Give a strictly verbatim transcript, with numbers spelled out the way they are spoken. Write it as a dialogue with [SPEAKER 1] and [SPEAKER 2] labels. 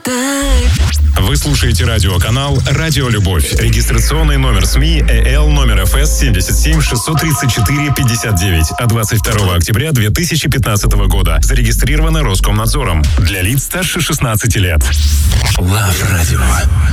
[SPEAKER 1] Отгадай.
[SPEAKER 2] Вы слушаете радиоканал «Радио Любовь». Регистрационный номер СМИ ЭЛ номер эф эс семьдесят семь шестьсот тридцать четыре пятьдесят девять от двадцать второго октября две тысячи пятнадцатого года. Зарегистрировано Роскомнадзором. Для лиц старше шестнадцати лет.
[SPEAKER 1] Лав Радио.